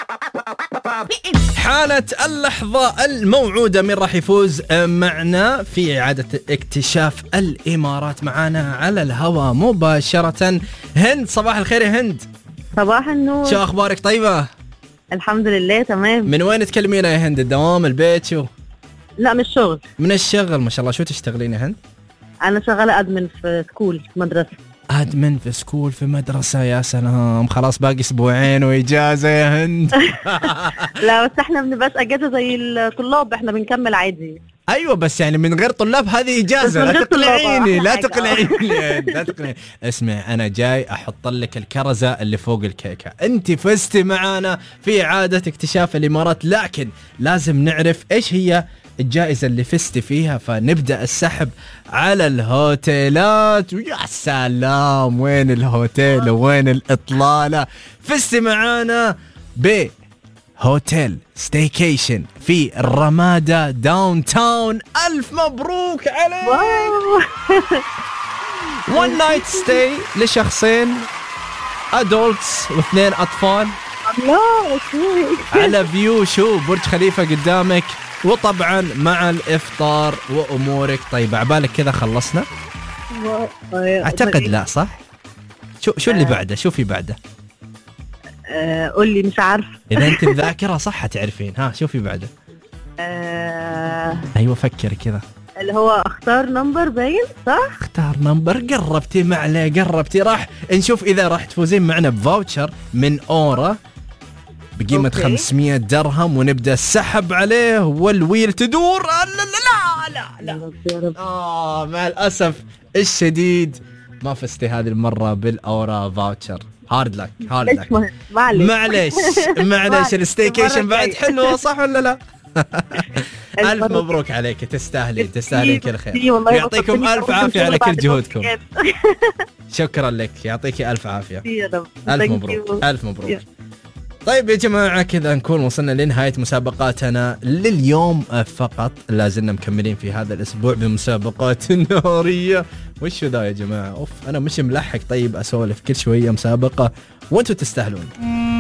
حالة اللحظة الموعودة، من راح يفوز معنا في إعادة اكتشاف الإمارات؟ معنا على الهواء مباشرة هند. صباح الخير يا هند. صباح النور. شو أخبارك؟ طيبة الحمد لله تمام. من وين تكلمينا يا هند؟ الدوام، البيت، شو؟ لا من الشغل. من الشغل، ما شاء الله. شو تشتغلين يا هند؟ أنا شغالة أدمن في سكول، في مدرسة. أدمن في سكول، في مدرسة. يا سلام، خلاص باقي أسبوعين وإجازة يا هند. لا بس احنا بنبقاش أجازة زي الطلاب، احنا بنكمل عادي. ايوه بس يعني من غير طلاب هذه اجازه. لا تقلعيني، لا تقلعيني، لا تقلعيني. اسمع، انا جاي احط لك الكرزه اللي فوق الكيكه. انت فزتي معانا في اعاده اكتشاف الامارات، لكن لازم نعرف ايش هي الجائزه اللي فزتي فيها. فنبدا السحب على الهوتيلات. ويا سلام، وين الهوتيل وين الاطلاله؟ فزتي معانا ب هوتيل ستيكيشن في الرمادة داون تاون. ألف مبروك عليك. one night stay لشخصين adults واثنين أطفال. الله على فيو شو برج خليفة قدامك، وطبعا مع الإفطار وأمورك طيبة. عبالك كذا خلصنا؟ أعتقد لا، صح؟ شو اللي بعده؟ شو في بعده؟ قول لي، مش عارف. إذا أنت الذاكرة صح تعرفين. ها، شو في بعده؟ أيوة فكر كذا. اللي هو اختار نمبر، باين صح؟ اختار نمبر. قربتي معلي، قربتي. راح نشوف إذا راح تفوزين معنا بفاوتشر من أورا بقيمة 500 درهم، ونبدأ السحب عليه والويل تدور. لا مع الأسف الشديد ما فزتي هذه المرة بالأورا فاوتشر. هارد لك. معليش الستيكيشن بعد حلوة، صح ولا لا؟ ألف مبروك عليك، تستاهلين كل خير. يعطيكم ألف عافية على كل جهودكم. شكرا لك، يعطيك ألف عافية. ألف مبروك، ألف مبروك. طيب يا جماعة، كذا نكون وصلنا لنهاية مسابقاتنا لليوم فقط. لازلنا مكملين في هذا الأسبوع بمسابقات نارية. وشو ذا يا جماعة؟ أنا مش ملحق. طيب أسولف كل شوية مسابقة وأنتوا تستاهلون.